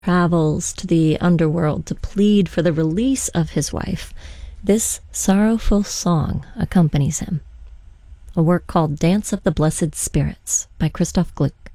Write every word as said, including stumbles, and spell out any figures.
travels to the underworld to plead for the release of his wife, this sorrowful song accompanies him. A work called Dance of the Blessed Spirits by Christoph Gluck.